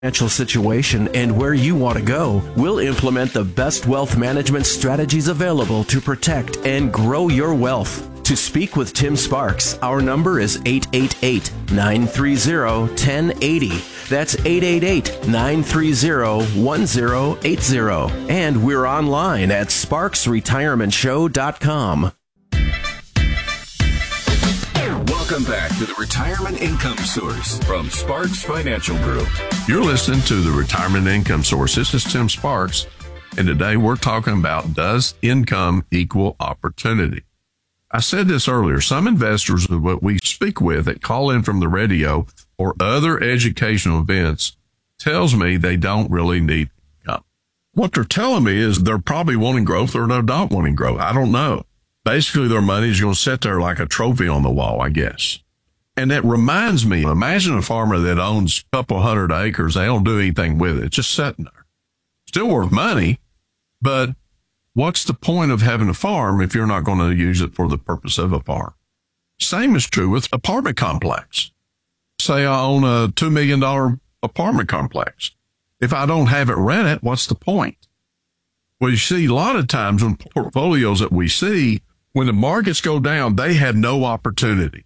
financial situation and where you want to go, we'll implement the best wealth management strategies available to protect and grow your wealth. To speak with Tim Sparks, our number is 888-930-1080. That's 888-930-1080. And we're online at sparksretirementshow.com. Welcome back to the Retirement Income Source from Sparks Financial Group. You're listening to the Retirement Income Source. This is Tim Sparks, and today we're talking about, does income equal opportunity? I said this earlier. Some investors that we speak with that call in from the radio or other educational events tells me they don't really need income. What they're telling me is they're probably wanting growth or they're not wanting growth. I don't know. Basically, their money is going to sit there like a trophy on the wall, I guess. And that reminds me, imagine a farmer that owns a couple hundred acres. They don't do anything with it. It's just sitting there. Still worth money, but what's the point of having a farm if you're not going to use it for the purpose of a farm? Same is true with apartment complex. Say I own a $2 million apartment complex. If I don't have it rented, what's the point? Well, you see, a lot of times in portfolios that we see, when the markets go down, they have no opportunity.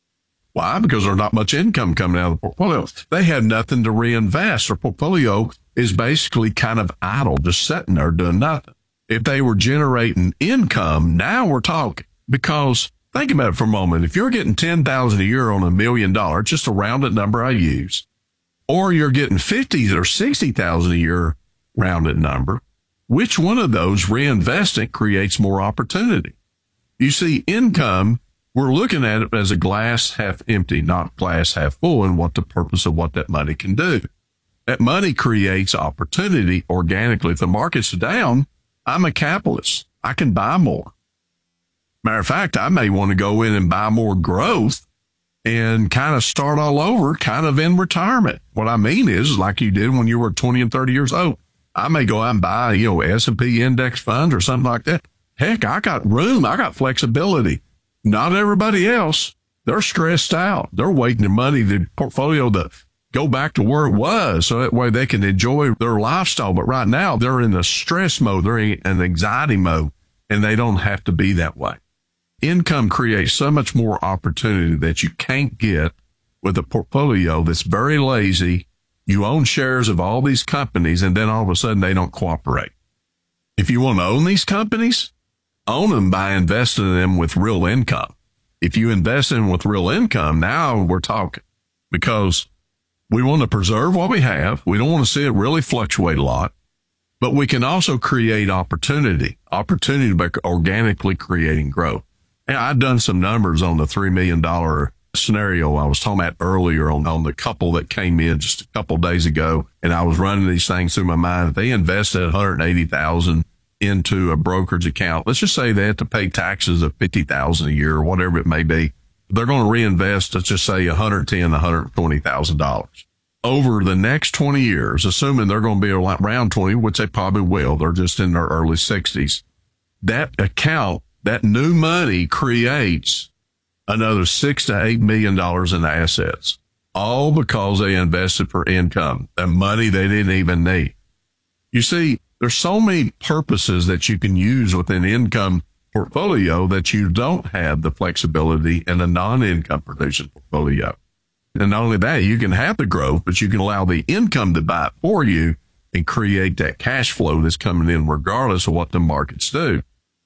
Why? Because there's not much income coming out of the portfolio. They have nothing to reinvest. Their portfolio is basically kind of idle, just sitting there doing nothing. If they were generating income, now we're talking. Because think about it for a moment. If you're getting $10,000 a year on $1 million, just a rounded number I use, or you're getting $50,000 or $60,000 a year rounded number, which one of those reinvesting creates more opportunity? You see, income, we're looking at it as a glass half empty, not glass half full, and what the purpose of what that money can do. That money creates opportunity organically. If the market's down, I'm a capitalist. I can buy more. Matter of fact, I may want to go in and buy more growth and kind of start all over, kind of in retirement. What I mean is, like you did when you were 20 and 30 years old, I may go out and buy, S&P index funds or something like that. Heck, I got room. I got flexibility. Not everybody else. They're stressed out. They're waiting their money, the portfolio to go back to where it was so that way they can enjoy their lifestyle. But right now they're in a stress mode. They're in an anxiety mode, and they don't have to be that way. Income creates so much more opportunity that you can't get with a portfolio that's very lazy. You own shares of all these companies, and then all of a sudden they don't cooperate. If you want to own these companies, own them by investing in them with real income. If you invest in them with real income, now we're talking, because we want to preserve what we have. We don't want to see it really fluctuate a lot, but we can also create opportunity by organically creating growth. And I've done some numbers on the $3 million scenario I was talking about earlier on the couple that came in just a couple of days ago, and I was running these things through my mind. If they invested $180,000 into a brokerage account, let's just say they have to pay taxes of $50,000 a year or whatever it may be. They're going to reinvest, let's just say $110,000, $120,000 over the next 20 years, assuming they're going to be around 20, which they probably will. They're just in their early 60s. That account, that new money creates another $6 to $8 million in assets, all because they invested for income, the money they didn't even need. You see, there's so many purposes that you can use with an income portfolio that you don't have the flexibility in a non-income producing portfolio. And not only that, you can have the growth, but you can allow the income to buy it for you and create that cash flow that's coming in regardless of what the markets do.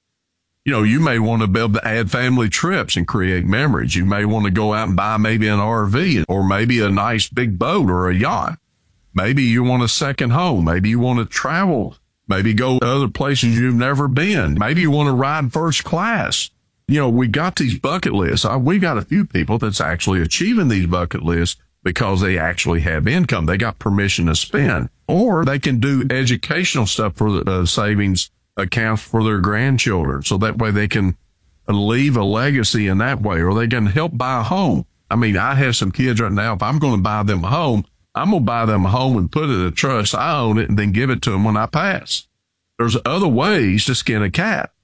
You may want to be able to add family trips and create memories. You may want to go out and buy maybe an RV or maybe a nice big boat or a yacht. Maybe you want a second home. Maybe you want to travel. Maybe go to other places you've never been. Maybe you want to ride first class. We got these bucket lists. We got a few people that's actually achieving these bucket lists because they actually have income. They got permission to spend, or they can do educational stuff for the savings accounts for their grandchildren. So that way they can leave a legacy in that way, or they can help buy a home. I mean, I have some kids right now. If I'm going to buy them a home, I'm going to buy them a home and put it in a trust. I own it and then give it to them when I pass. There's other ways to skin a cat.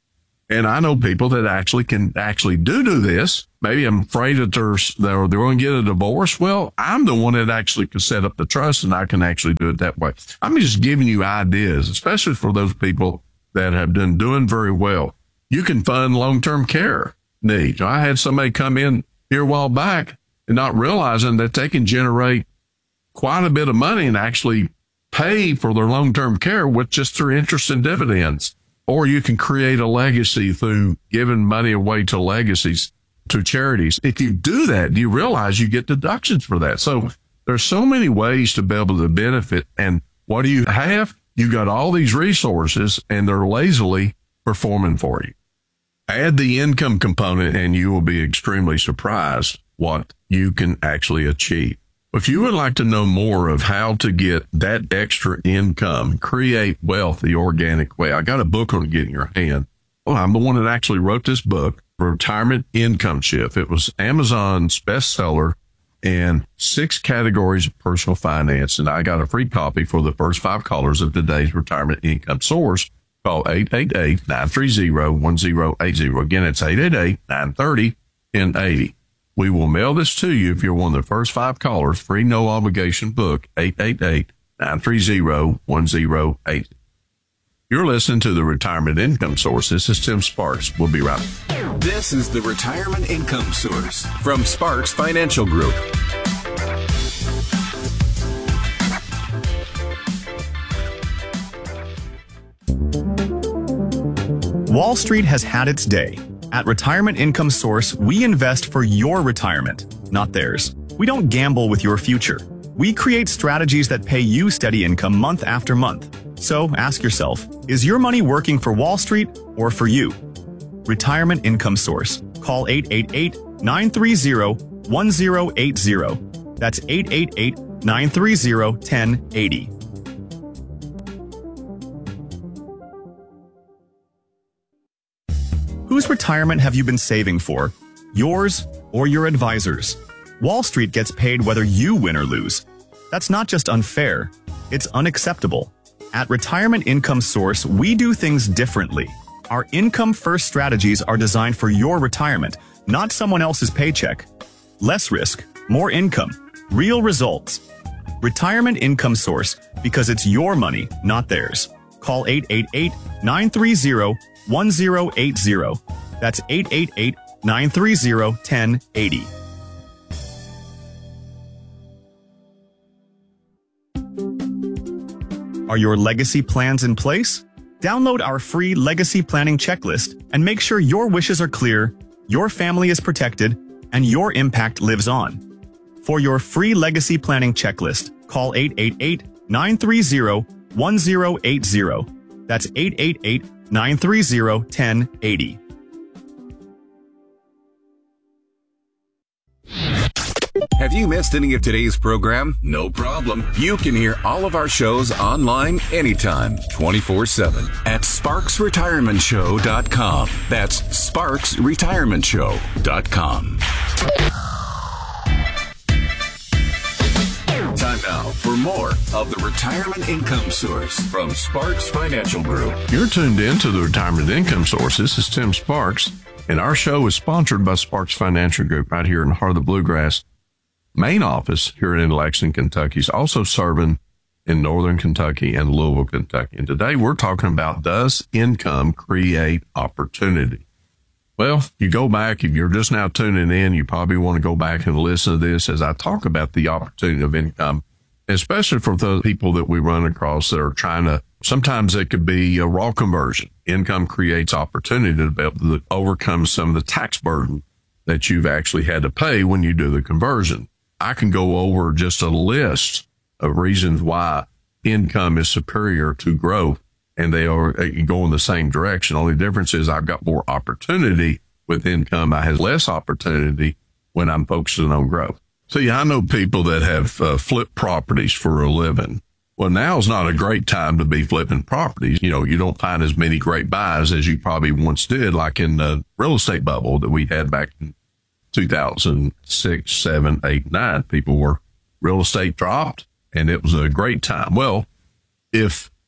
And I know people that can do this. Maybe I'm afraid that they're going to get a divorce. Well, I'm the one that actually can set up the trust, and I can actually do it that way. I'm just giving you ideas, especially for those people that have been doing very well. You can fund long-term care needs. I had somebody come in here a while back and not realizing that they can generate quite a bit of money and actually pay for their long-term care with just their interest and dividends. Or you can create a legacy through giving money away to legacies, to charities. If you do that, you realize you get deductions for that. So there's so many ways to be able to benefit. And what do you have? You got all these resources and they're lazily performing for you. Add the income component and you will be extremely surprised what you can actually achieve. If you would like to know more of how to get that extra income, create wealth the organic way, I got a book on get in your hand. Well, I'm the one that actually wrote this book, Retirement Income Shift. It was Amazon's bestseller in 6 categories of personal finance. And I got a free copy for the first 5 callers of today's Retirement Income Source. Call 888-930-1080. Again, it's 888-930-1080. We will mail this to you if you're one of the first 5 callers. Free, no obligation book, 888-930-1080. You're listening to the Retirement Income Source. This is Tim Sparks. We'll be right back. This is the Retirement Income Source from Sparks Financial Group. Wall Street has had its day. At Retirement Income Source, we invest for your retirement, not theirs. We don't gamble with your future. We create strategies that pay you steady income month after month. So ask yourself, is your money working for Wall Street or for you? Retirement Income Source. Call 888-930-1080. That's 888-930-1080. Whose retirement have you been saving for? Yours or your advisor's? Wall Street gets paid whether you win or lose. That's not just unfair, it's unacceptable. At Retirement Income Source, we do things differently. Our income-first strategies are designed for your retirement, not someone else's paycheck. Less risk, more income, real results. Retirement Income Source, because it's your money, not theirs. Call 888-930-1080. That's 888-930-1080. Are your legacy plans in place? Download our free legacy planning checklist and make sure your wishes are clear, your family is protected, and your impact lives on. For your free legacy planning checklist, call 888-930-1080. That's 888-930-1080. Have you missed any of today's program? No problem. You can hear all of our shows online anytime, 24/7 at sparksretirementshow.com. That's sparksretirementshow.com. Time now for more of the Retirement Income Source from Sparks Financial Group. You're tuned in to the Retirement Income Source. This is Tim Sparks, and our show is sponsored by Sparks Financial Group right here in the heart of the Bluegrass. Main office here in Lexington, Kentucky, is also serving in Northern Kentucky and Louisville, Kentucky. And today we're talking about, does income create opportunity? Well, you go back, if you're just now tuning in, you probably want to go back and listen to this as I talk about the opportunity of income, especially for those people that we run across that are trying to, sometimes it could be a raw conversion. Income creates opportunity to be able to overcome some of the tax burden that you've actually had to pay when you do the conversion. I can go over just a list of reasons why income is superior to growth, and they go in the same direction. Only difference is I've got more opportunity with income. I have less opportunity when I'm focusing on growth. See, I know people that have flipped properties for a living. Well, now's not a great time to be flipping properties. You know, you don't find as many great buys as you probably once did, like in the real estate bubble that we had back in 2006, 7, 8, 9. Real estate dropped, and it was a great time. Well, if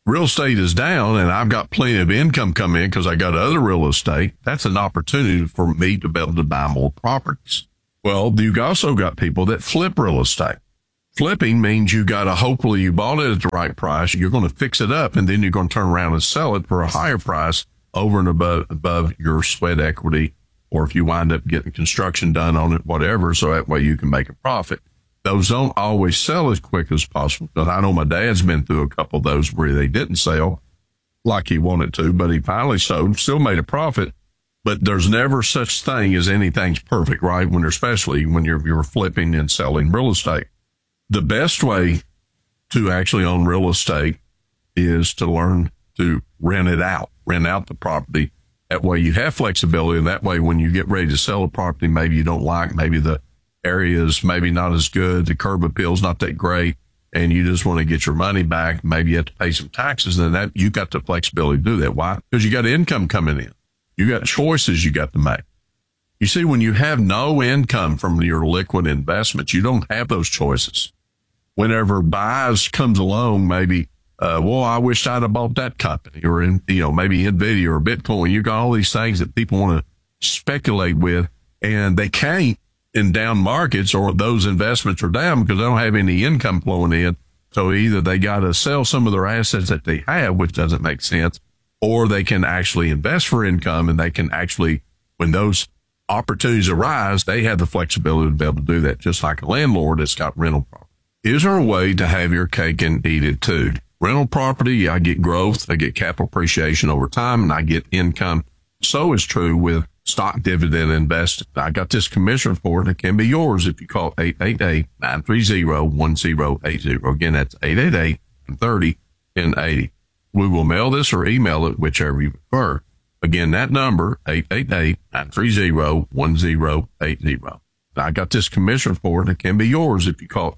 real estate is down and I've got plenty of income coming in because I got other real estate, that's an opportunity for me to be able to buy more properties. Well, you've also got people that flip real estate. Flipping means hopefully you bought it at the right price. You're going to fix it up and then you're going to turn around and sell it for a higher price over and above your sweat equity. Or if you wind up getting construction done on it, whatever, so that way you can make a profit. Those don't always sell as quick as possible. Because I know my dad's been through a couple of those where they didn't sell like he wanted to, but he finally sold, still made a profit. But there's never such thing as anything's perfect, right? Especially when you're flipping and selling real estate. The best way to actually own real estate is to learn to rent out the property. That way you have flexibility. And that way, when you get ready to sell a property, maybe you don't like, maybe the area is maybe not as good, the curb appeal's not that great, and you just want to get your money back. Maybe you have to pay some taxes. Then that you got the flexibility to do that. Why? Because you got income coming in. You got choices you got to make. You see, when you have no income from your liquid investments, you don't have those choices. Whenever buys comes along, maybe, I wish I'd have bought that company, or maybe NVIDIA or Bitcoin. You got all these things that people want to speculate with, and they can't in down markets, or those investments are down because they don't have any income flowing in. So either they got to sell some of their assets that they have, which doesn't make sense, or they can actually invest for income, and they can actually, when those opportunities arise, they have the flexibility to be able to do that, just like a landlord that's got rental property. Is there a way to have your cake and eat it too? Rental property, I get growth, I get capital appreciation over time, and I get income. So is true with stock dividend investing. I got this commission report. It can be yours if you call 888-930-1080. Again, that's 888-930-1080. We will mail this or email it, whichever you prefer. Again, that number, 888-930-1080. I got this commission report. It can be yours if you call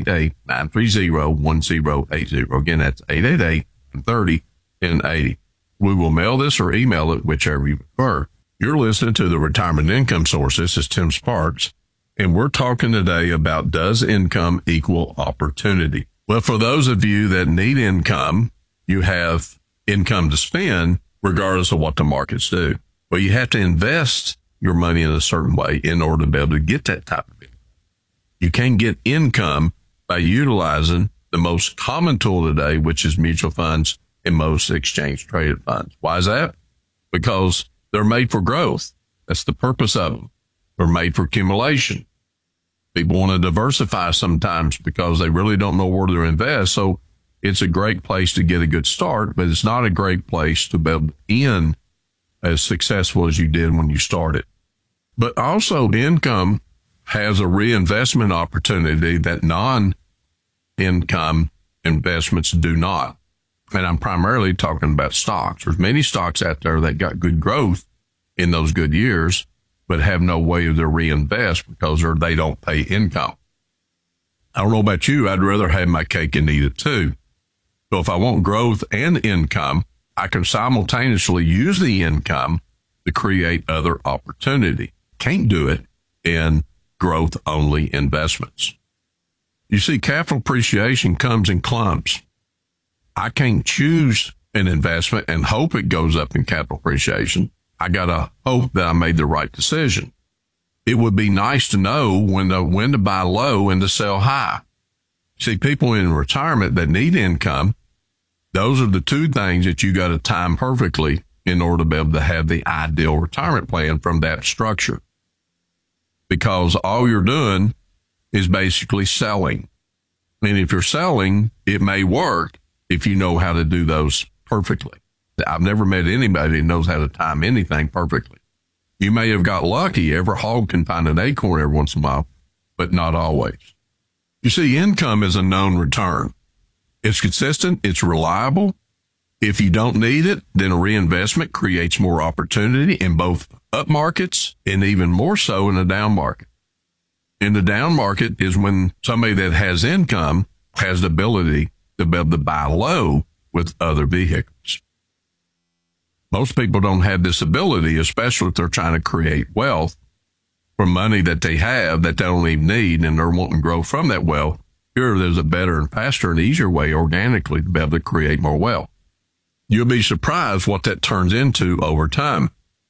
888-930-1080. Again, that's 888-930-1080. We will mail this or email it, whichever you prefer. You're listening to the Retirement Income Source. This is Tim Sparks, and we're talking today about, does income equal opportunity? Well, for those of you that need income, you have income to spend regardless of what the markets do. Well, you have to invest your money in a certain way in order to be able to get that type of income. You can get income by utilizing the most common tool today, which is mutual funds and most exchange traded funds. Why is that? Because they're made for growth. That's the purpose of them. They're made for accumulation. People want to diversify sometimes because they really don't know where to invest. So it's a great place to get a good start, but it's not a great place to be able to end as successful as you did when you started. But also, income has a reinvestment opportunity that non-income investments do not. And I'm primarily talking about stocks. There's many stocks out there that got good growth in those good years, but have no way to reinvest because they don't pay income. I don't know about you. I'd rather have my cake and eat it too. So if I want growth and income, I can simultaneously use the income to create other opportunity. Can't do it in growth-only investments. You see, capital appreciation comes in clumps. I can't choose an investment and hope it goes up in capital appreciation. I got to hope that I made the right decision. It would be nice to know when to buy low and to sell high. See, people in retirement that need income, those are the two things that you got to time perfectly in order to be able to have the ideal retirement plan from that structure. Because all you're doing is basically selling. And if you're selling, it may work if you know how to do those perfectly. I've never met anybody that knows how to time anything perfectly. You may have got lucky. Every hog can find an acorn every once in a while, but not always. You see, income is a known return. It's consistent. It's reliable. If you don't need it, then a reinvestment creates more opportunity in both up markets and even more so in a down market. In the down market is when somebody that has income has the ability to be able to buy low with other vehicles. Most people don't have this ability, especially if they're trying to create wealth from money that they have that they don't even need, and they're wanting to grow from that wealth. Here, there's a better and faster and easier way organically to be able to create more wealth. You'll be surprised what that turns into over time.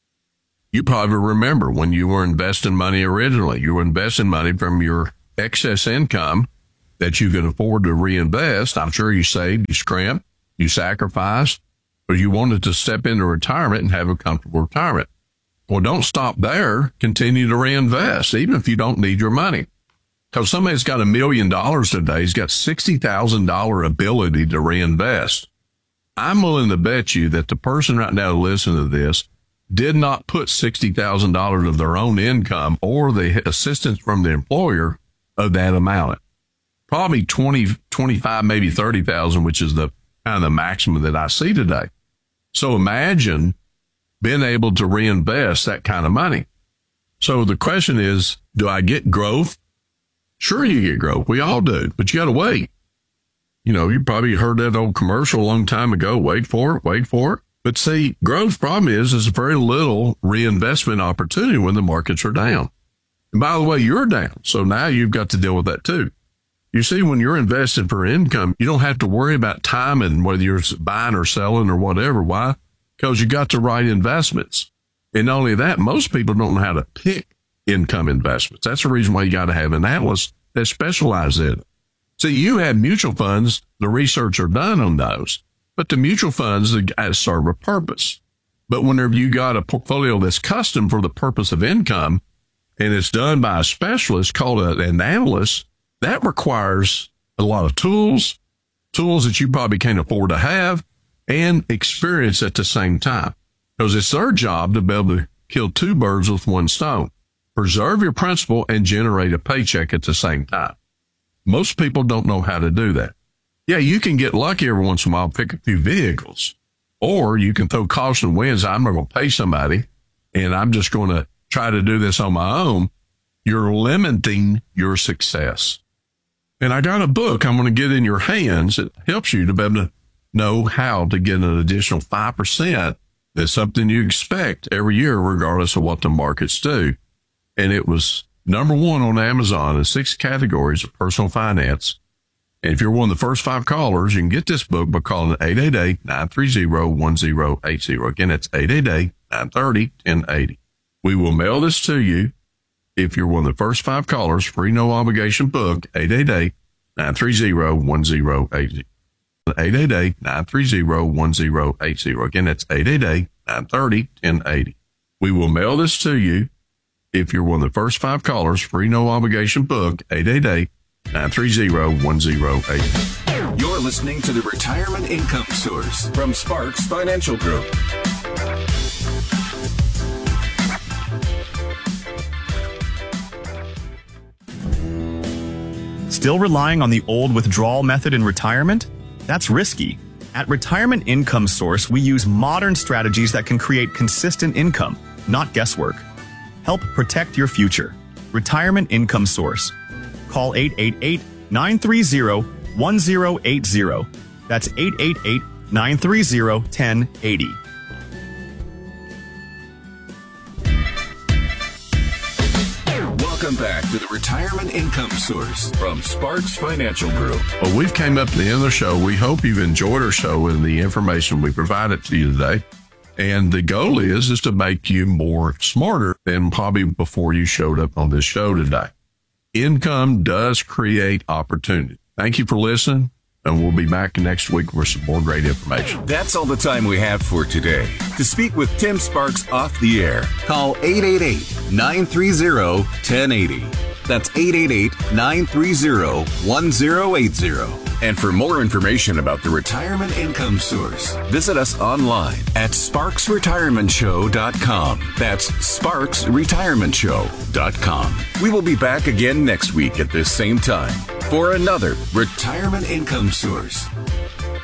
You probably remember when you were investing money originally, you were investing money from your excess income that you could afford to reinvest. I'm sure you saved, you scrimped, you sacrificed, but you wanted to step into retirement and have a comfortable retirement. Well, don't stop there. Continue to reinvest, even if you don't need your money. Because somebody's got $1 million today, he's got $60,000 ability to reinvest. I'm willing to bet you that the person right now listening to this did not put $60,000 of their own income or the assistance from the employer of that amount. Probably 20, 25, maybe 30,000, which is the kind of the maximum that I see today. So imagine being able to reinvest that kind of money. So the question is, do I get growth? Sure, you get growth. We all do, but you got to wait. You know, you probably heard that old commercial a long time ago. Wait for it, wait for it. But see, growth problem is very little reinvestment opportunity when the markets are down. And by the way, you're down. So now you've got to deal with that too. You see, when you're investing for income, you don't have to worry about timing, whether you're buying or selling or whatever. Why? Because you got the right investments. And not only that, most people don't know how to pick income investments. That's the reason why you got to have an analyst that specializes in it. See, you have mutual funds, the research are done on those, but the mutual funds serve a purpose. But whenever you got a portfolio that's custom for the purpose of income, and it's done by a specialist called an analyst, that requires a lot of tools that you probably can't afford to have, and experience at the same time. Because it's their job to be able to kill two birds with one stone. Preserve your principal and generate a paycheck at the same time. Most people don't know how to do that. Yeah, you can get lucky every once in a while, pick a few vehicles, or you can throw caution winds. I'm not going to pay somebody, and I'm just going to try to do this on my own. You're limiting your success. And I got a book I'm going to get in your hands that helps you to be able to know how to get an additional 5%. That's something you expect every year, regardless of what the markets do. And it was number 1 on Amazon in 6 categories of personal finance. And if you're one of the first 5 callers, you can get this book by calling 888-930-1080. Again, it's 888-930-1080. We will mail this to you. If you're one of the first 5 callers, free no obligation book, 888-930-1080. 888-930-1080. Again, that's 888-930-1080. We will mail this to you. If you're one of the first 5 callers, free no obligation book, 888-930-1080. You're listening to the Retirement Income Source from Sparks Financial Group. Still relying on the old withdrawal method in retirement? That's risky. At Retirement Income Source, we use modern strategies that can create consistent income, not guesswork. Help protect your future. Retirement Income Source. Call 888-930-1080. That's 888-930-1080. Welcome back to the Retirement Income Source from Sparks Financial Group. Well, we've came up to the end of the show. We hope you've enjoyed our show and the information we provided to you today. And the goal is to make you more smarter than probably before you showed up on this show today. Income does create opportunity. Thank you for listening, and we'll be back next week with some more great information. That's all the time we have for today. To speak with Tim Sparks off the air, call 888-930-1080. That's 888-930-1080. And for more information about the Retirement Income Source, visit us online at sparksretirementshow.com. That's sparksretirementshow.com. We will be back again next week at this same time for another Retirement Income Source.